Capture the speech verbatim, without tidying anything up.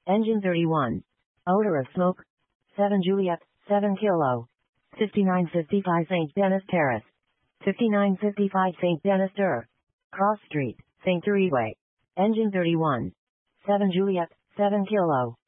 Engine thirty-one. Odor of smoke. seven Juliet, seven Kilo. fifty-nine fifty-five Saint Denis Terrace. fifty-nine fifty-five Saint Denis Der. Cross Street, Saint Threeway. Engine thirty-one. seven Juliet, seven Kilo.